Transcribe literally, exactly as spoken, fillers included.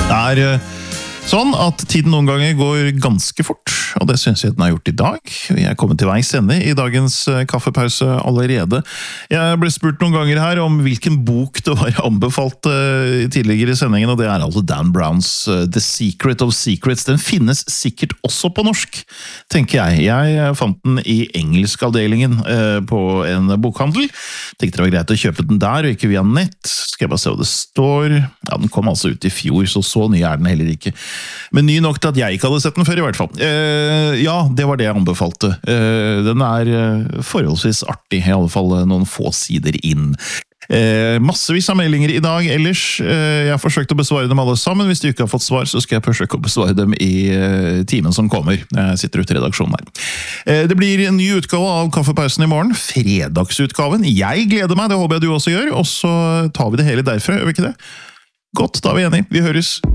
Det er eh, sånn at tiden noen ganger går ganske fort, og det synes jeg den har gjort i dag. Vi er kommet til veis ende i dagens eh, kaffepause allerede. Jeg ble spurt noen ganger her om hvilken bok det var anbefalt eh, tidligere i sendingen, og det er altså Dan Browns eh, The Secret of Secrets. Den finnes sikkert også på norsk, tenker jeg. Jeg fant den i engelskavdelingen eh, på en bokhandel. Tenkte det var greit å kjøpe den der, og ikke via nett. Skal jeg bare se hva det står. Ja, den kom altså ut i fjor, så så ny er den heller ikke. Men ny nok til at jeg ikke hadde sett den før, i hvert fall. Eh, ja, det var det jeg anbefalte. Eh, den er eh, forholdsvis artig, i alle fall noen få sider inn. Eh, massevis av meldinger i dag ellers. Eh, jeg har forsøkt å besvare dem alle sammen. Hvis du ikke har fått svar, så skal jeg forsøke å besvare dem i eh, timen som kommer. Jeg sitter ute i redaksjonen her. Eh, det blir en ny utgave av Kaffepausen i morgen. Fredagsutgaven. Jeg gleder meg, det håper jeg du også gjør. Og så tar vi det hele derfra, gjør vi ikke det? Godt, da er vi enige. Vi høres.